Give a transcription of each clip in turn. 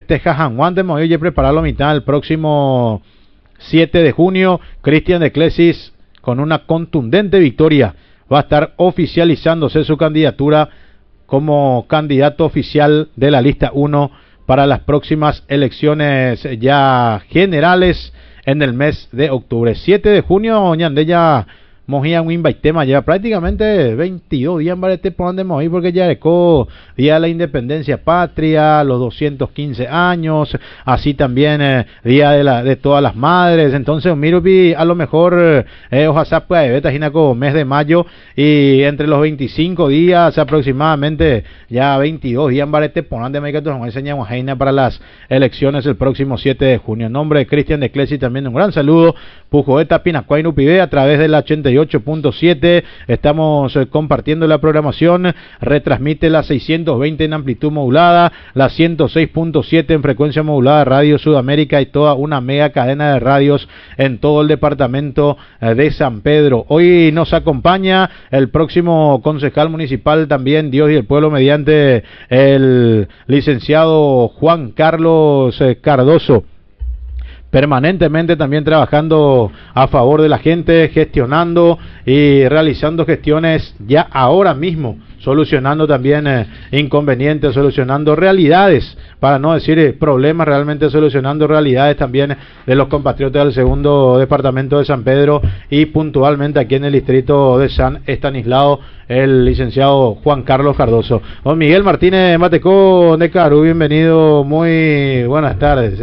Tejajanguante, Moille preparar la mitad el próximo 7 de junio. Cristian de Clesis, con una contundente victoria, va a estar oficializándose su candidatura como candidato oficial de la lista 1 para las próximas elecciones ya generales en el mes de octubre. 7 de junio, Ñandella Mojía un tema ya prácticamente 22 días para este plan de Mojí, porque ya recó día de la independencia patria, los 215 años, así también día de todas las madres. Entonces Mirupi a lo mejor ojalá puede mes de mayo, y entre los 25 días aproximadamente ya 22 días para este plan de Mojí para las elecciones el próximo 7 de junio. En nombre de Cristian de Clesi también un gran saludo. Pujoeta Pinacuaynu Pibe a través de la 88.7 estamos compartiendo la programación. Retransmite la 620 en amplitud modulada, la 106.7 en frecuencia modulada Radio Sudamérica y toda una mega cadena de radios en todo el departamento de San Pedro. Hoy nos acompaña el próximo concejal municipal también, Dios y el pueblo, mediante el licenciado Juan Carlos Cardoso, permanentemente también trabajando a favor de la gente, gestionando y realizando gestiones ya ahora mismo, solucionando también inconvenientes, solucionando realidades, para no decir problemas, realmente solucionando realidades también de los compatriotas del segundo departamento de San Pedro y puntualmente aquí en el distrito de San Estanislao, el licenciado Juan Carlos Cardoso. Don Miguel Martínez Matecó de Caru, bienvenido, muy buenas tardes.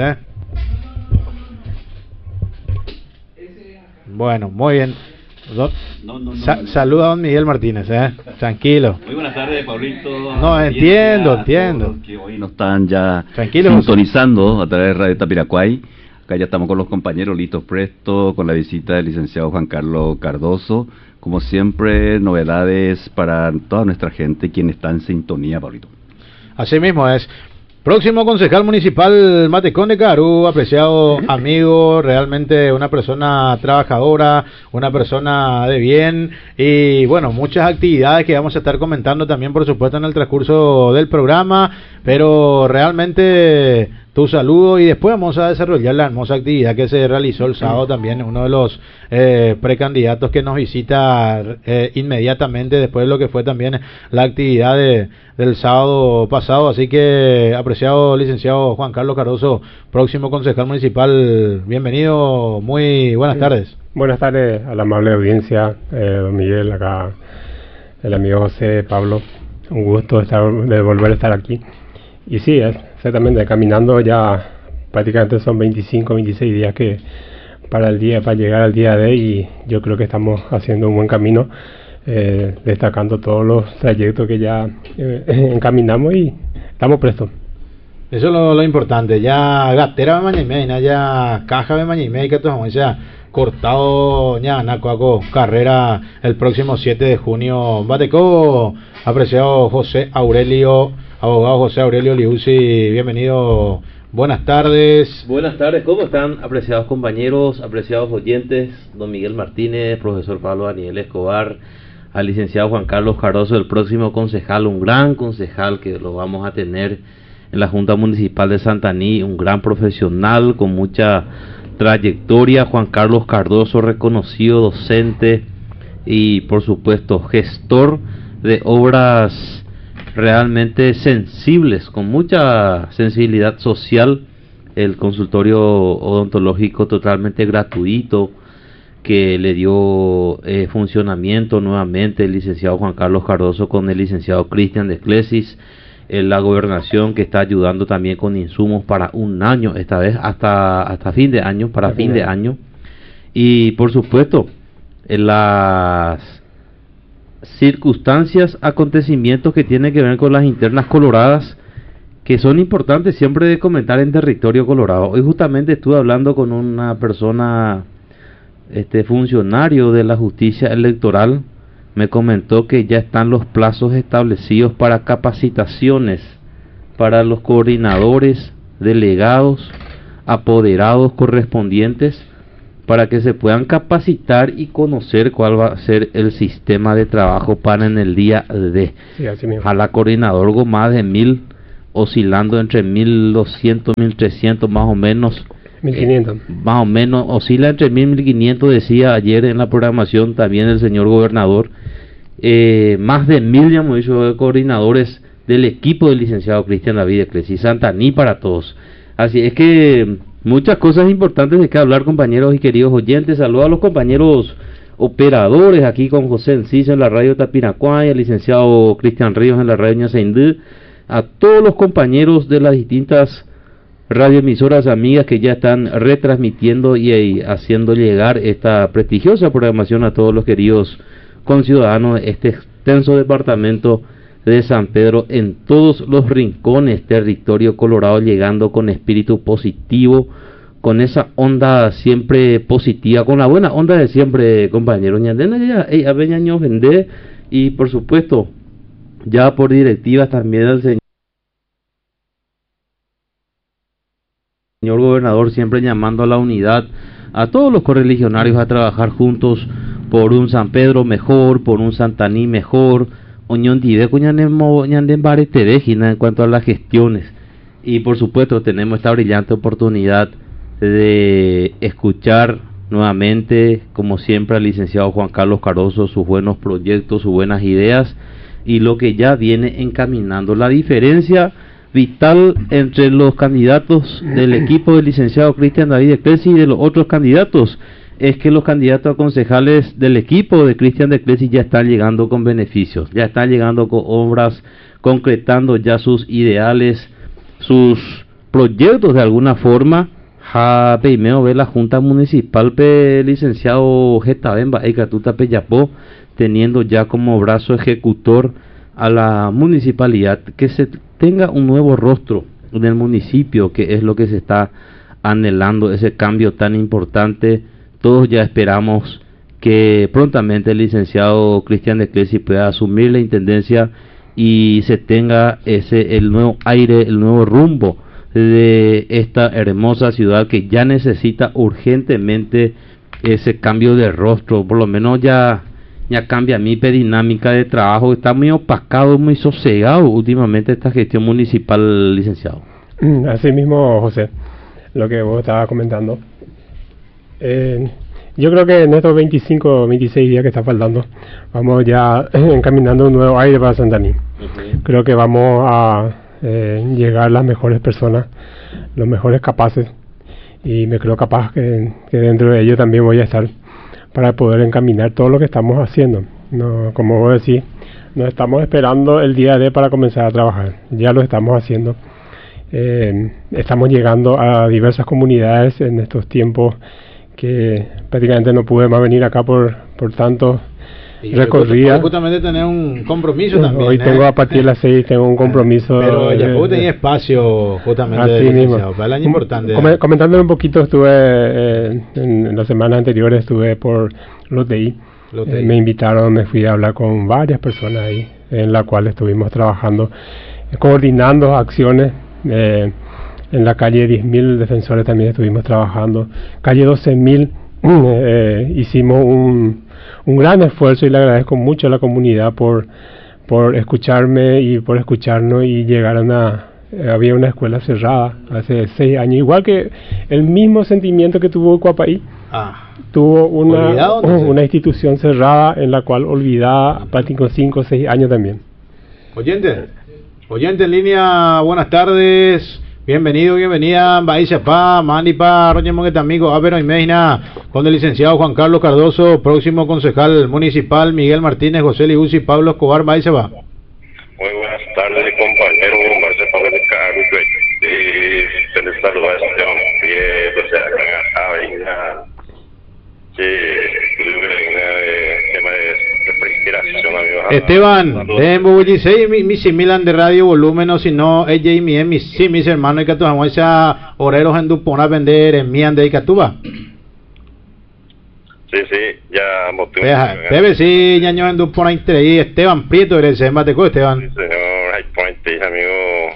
Bueno, muy bien. Saluda a don Miguel Martínez, tranquilo. Muy buenas tardes, Pablito. No, entiendo. Que hoy nos están ya tranquilo, sintonizando a través de Radio Tapiracuay. Acá ya estamos con los compañeros listos presto, con la visita del licenciado Juan Carlos Cardoso. Como siempre, novedades para toda nuestra gente, quien está en sintonía, Pablito. Así mismo es. Próximo concejal municipal Matecón de Caru, apreciado amigo, realmente una persona trabajadora, una persona de bien, y bueno, muchas actividades que vamos a estar comentando también, por supuesto, en el transcurso del programa, pero realmente tu saludo, y después vamos a desarrollar la hermosa actividad que se realizó el sábado también, uno de los precandidatos que nos visita inmediatamente después de lo que fue también la actividad del sábado pasado. Así que, apreciado licenciado Juan Carlos Cardoso, próximo concejal municipal, bienvenido, muy buenas tardes. Buenas tardes a la amable audiencia, don Miguel, acá el amigo José, Pablo, un gusto de volver a estar aquí. Y sí, exactamente, caminando ya prácticamente son 25, 26 días que para llegar al día de, y yo creo que estamos haciendo un buen camino, destacando todos los trayectos que ya encaminamos y estamos prestos. Eso es lo importante, ya gatera de mañana, ya caja de mañana, que todo sea cortado, ya naco carrera el próximo 7 de junio. Bateco, apreciado José Aurelio, abogado José Aurelio Liuzzi, bienvenido, buenas tardes. Buenas tardes, ¿cómo están, apreciados compañeros, apreciados oyentes? Don Miguel Martínez, profesor Pablo Daniel Escobar, al licenciado Juan Carlos Cardoso, el próximo concejal, un gran concejal que lo vamos a tener en la Junta Municipal de Santaní, un gran profesional con mucha trayectoria. Juan Carlos Cardoso, reconocido docente y por supuesto gestor de obras realmente sensibles, con mucha sensibilidad social. El consultorio odontológico totalmente gratuito que le dio funcionamiento nuevamente el licenciado Juan Carlos Cardoso con el licenciado Cristian de Clesis. La gobernación que está ayudando también con insumos para un año, esta vez hasta fin de año, para fin de año. Y por supuesto las circunstancias, acontecimientos que tienen que ver con las internas coloradas, que son importantes siempre de comentar en territorio colorado. Hoy justamente estuve hablando con una persona, funcionario de la justicia electoral, me comentó que ya están los plazos establecidos para capacitaciones para los coordinadores, delegados, apoderados correspondientes, para que se puedan capacitar y conocer cuál va a ser el sistema de trabajo para en el día de. Sí, así mismo. A la coordinador con más de 1000 oscilando entre 1200, 1300 más o menos. 1500. Más o menos, oscila entre 1000 y 1500, decía ayer en la programación también el señor gobernador. Más de 1000, ya hemos dicho, coordinadores del equipo del licenciado Cristian David Eclesi, Santaní para todos. Así es que muchas cosas importantes de que hablar, compañeros y queridos oyentes. Saludos a los compañeros operadores aquí con José Enciso en la radio Tapiracuay, al licenciado Cristian Ríos en la radio Ñaceindú, a todos los compañeros de las distintas radioemisoras amigas que ya están retransmitiendo y haciendo llegar esta prestigiosa programación a todos los queridos conciudadanos de este extenso departamento de San Pedro, en todos los rincones, territorio colorado, llegando con espíritu positivo, con esa onda siempre positiva, con la buena onda de siempre, compañeros. Y por supuesto, ya por directivas también al señor gobernador, siempre llamando a la unidad, a todos los correligionarios a trabajar juntos por un San Pedro mejor, por un Santaní mejor, en cuanto a las gestiones. Y por supuesto tenemos esta brillante oportunidad de escuchar nuevamente, como siempre, al licenciado Juan Carlos Cardoso, sus buenos proyectos, sus buenas ideas y lo que ya viene encaminando. La diferencia vital entre los candidatos del equipo del licenciado Cristian David Eclesi y de los otros candidatos es que los candidatos a concejales del equipo de Cristian de Eclesi ya están llegando con beneficios, ya están llegando con obras, concretando ya sus ideales, sus proyectos de alguna forma. Primero ve la Junta Municipal licenciado Getabemba Ecatuta Peyapó, teniendo ya como brazo ejecutor a la municipalidad, que se tenga un nuevo rostro en el municipio, que es lo que se está anhelando, ese cambio tan importante. Todos ya esperamos que prontamente el licenciado Cristian de Eclesi pueda asumir la intendencia y se tenga el nuevo aire, el nuevo rumbo de esta hermosa ciudad que ya necesita urgentemente ese cambio de rostro. Por lo menos ya cambia mi dinámica de trabajo. Está muy opacado, muy sosegado últimamente esta gestión municipal, licenciado. Así mismo, José, lo que vos estabas comentando. Yo creo que en estos 25 26 días que está faltando, vamos ya encaminando un nuevo aire para Santaní. Creo que vamos a llegar las mejores personas, los mejores capaces, y me creo capaz que dentro de ello también voy a estar para poder encaminar todo lo que estamos haciendo. No, como vos decís, no estamos esperando el día D para comenzar a trabajar, ya lo estamos haciendo. Estamos llegando a diversas comunidades en estos tiempos que prácticamente no pude más venir acá por tanto recorrida. Justamente tener un compromiso también. Hoy tengo a partir de las 6 tengo un compromiso. Pero ya puedo tener espacio justamente así mismo. Para el año importante. Comentándole un poquito, estuve en las semanas anteriores estuve por Loteí. Me invitaron, me fui a hablar con varias personas ahí, en la cual estuvimos trabajando, coordinando acciones. En la calle 10.000 Defensores también estuvimos trabajando. Calle 12.000 hicimos un gran esfuerzo y le agradezco mucho a la comunidad por escucharme y por escucharnos y llegar a había una escuela cerrada hace 6 años, igual que el mismo sentimiento que tuvo Cuapaí. Tuvo una institución cerrada en la cual olvidada prácticamente 5 o 6 años también. Oyente en línea, buenas tardes. Bienvenida, Baisapa, Manipa, Roña Mongueta, amigo, Avero y Meina, con el licenciado Juan Carlos Cardoso, próximo concejal municipal, Miguel Martínez, José Liuzzi, Pablo Escobar, Baisapa. Muy buenas tardes, compañero, Baisapa de Carlos, se les saluda a Esteban Prieto, o sea, tema de refrigeración, amigo. Esteban, de Bobollisei, mi similan de radio volumen, o si no, ella y mis hermanos, y que tu vamos a oreros en Dupont a vender en mi ande y Catuba. Sí, ya motivo. Debe sí, ñaño en Dupont entre Esteban Prieto, eres el mateco, Esteban. Sí, señor, hay ponente, amigo.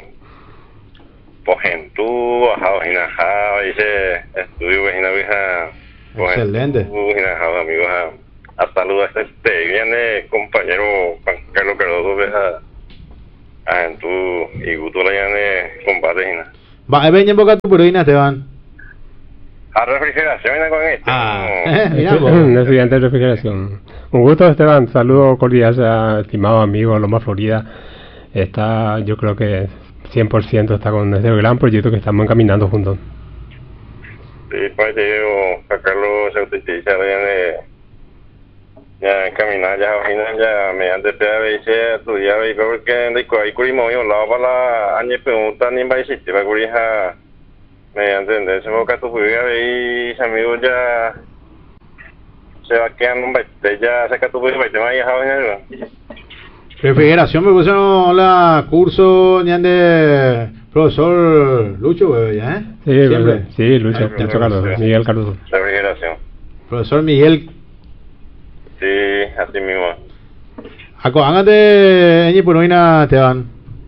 Pojentú, bajado, jinajado, dice, estudio, vieja. Excelente. Amigos, a saludar viene compañero Juan Carlos Cardoso, en tu y gusto la llane combate Va, ven en boca tu purina, Esteban. a refrigeración con esto. Mira vos. Un estudiante de refrigeración. Un gusto, Esteban. Saludo cordial, estimado amigo Loma Florida. Está, yo creo que 100% está con este gran proyecto que estamos encaminando juntos. Sí, pues yo, Carlos, se utiliza ya encaminar, ya mediante PABC, estudiar y porque de ahí curimos yo lado para la año pregunta ni va a existir la curija mediante ese boca tu pudiera y amigos ya se va quedando un baite, ya saca tu pudiera baite más viajado en el Refrigeración me pusieron la curso ni de profesor Lucho, ya, Sí, siempre. sí, Lucho Cardoso, Miguel Cardoso. Refrigeración. Profesor Miguel. Sí, así mismo. Hágate en Puruina, Esteban.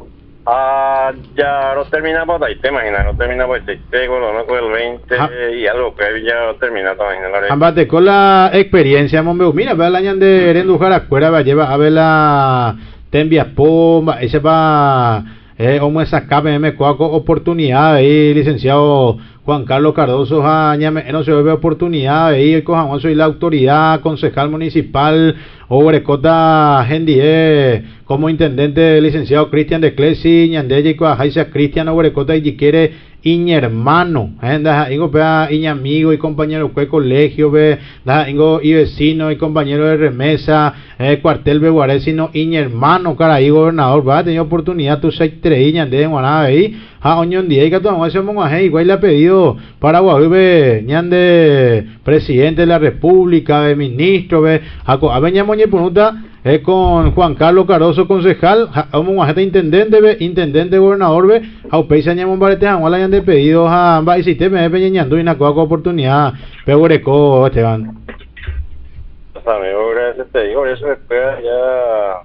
Ya no terminamos ahí, te imaginas, no terminamos el texto, no con el 20 y algo que ya no termina también. Ambate con la experiencia, Monbeu. Mira, ve el año de Erendujar afuera, va lleva a ver la Tembia Pomba, ese va, como esa KPM, cuaco oportunidad ahí, licenciado Juan Carlos Cardoso, no se ve oportunidad ahí, cojan, soy la autoridad, concejal municipal, Obrecota Gendie, como intendente, licenciado Cristian de Clesi, ñandeye, coajaisa Cristian Obrecota y quiere iña hermano, ingo pea iña amigo y compañero de colegio, ve, ingo y vecino y compañero de remesa, cuartel beguaré, sino iña hermano, caray, gobernador, va a tener oportunidad, tu 6-3 ñande en Guaná, ahí, oñón día, y que todo ese mongaje, igual le ha pedido para Guajuve, ñande presidente de la república, de ministro, ve, a veña moñe punuta, con Juan Carlos Cardoso, concejal, intendente, gobernador, ve, a Peisa ñamón barete, a Guala de pedido a ambas y sistema de peñeñando y una oportunidad, Peureco, Esteban. Amigo, gracias, te digo, eso espera ya,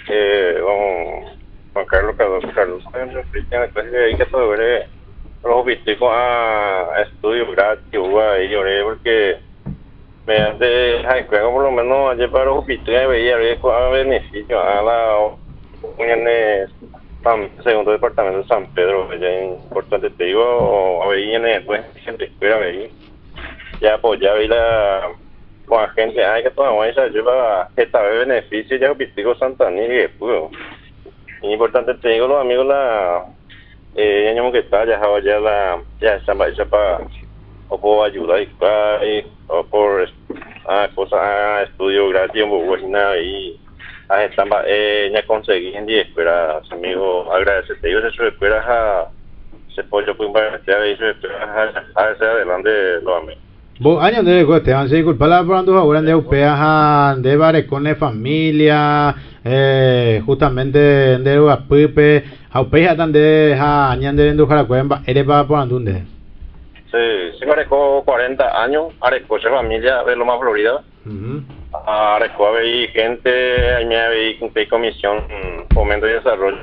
Juan Carlos Cardoso, hay que todo ver los visticos a estudios gratis, ahí lloré porque mediante juego por lo menos ayer para los visticos veía a beneficio a la segundo departamento de San Pedro, ya importante te digo, a ver pues gente espera ver ya apoyaba y la con la gente, que toda esa lleva esta vez beneficio ya visticos Santaní y pudo. Importante te digo los amigos ya que está ya están para o por ayuda o por cosas estudio gratis y están ya conseguí en 10 esperas amigos agradecerte ellos eso esperas a se pollo pues para eso esperas a hacer adelante los amigos. Vos años de Esteban, se disculpa la por ahora de upeas de bares con la familia, justamente de los pipe, a upeas tan de años de endujar cuemba, eres para por dónde. Sí, areco 40 años, areco esa familia de Loma Florida. Areco había gente, ahí me había comisión fomento y desarrollo,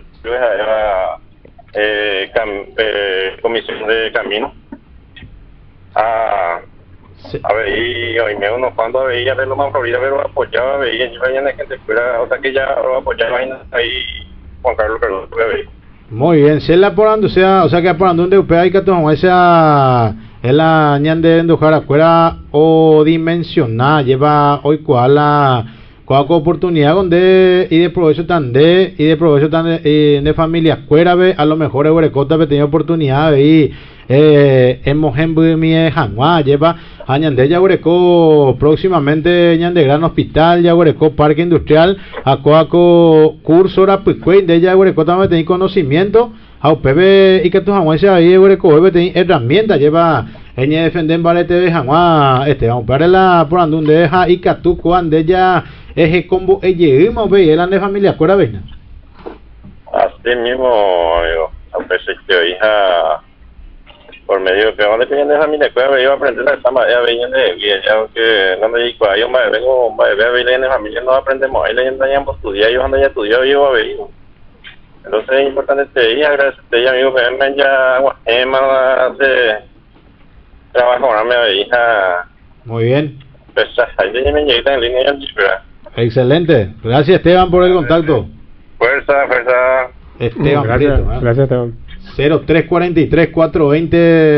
comisión de camino. A ver, y hoy me uno cuando veía de Loma Florida, pero apoyaba, veía, yo veía la gente fuera, o sea que ya lo apoyaba ahí Juan Carlos Cardoso. Muy bien, si él aporando, o sea que aporando un DUP hay que tomar esa, es la ñan de endujar afuera o dimensionar, lleva hoy cuál oportunidad donde y de provecho tan de familia fuera ve a lo mejor Eurecota ve tenía oportunidad y hemos en mi Janguá lleva a ñande ya Eureco próximamente ñande gran hospital ya Eureco parque industrial a coaco curso rapicue de ya Eureco también tiene conocimiento a UPB y que tu Janguá ahí Eureco debe tener herramientas lleva en defender balete de Janguá vamos para la por donde deja y que tú cuando ella es combo lleguemos ve el de familia fuera veina así mismo amigo a veces que hija por medio de que de familia fuera iba a aprender a esta manera de ya que no me digo yo me vengo a ver de familia no aprendemos ahí leyendo ya estudiar yo ando ya estudiado yo a ver entonces es importante te dije agradecerte ya amigo que me ya hace trabajo ahora me hija muy bien pues ahí me llegué en línea ya. Excelente, gracias Esteban por el contacto. Fuerza. Esteban Gracias, Prieto, gracias Esteban. 0343 420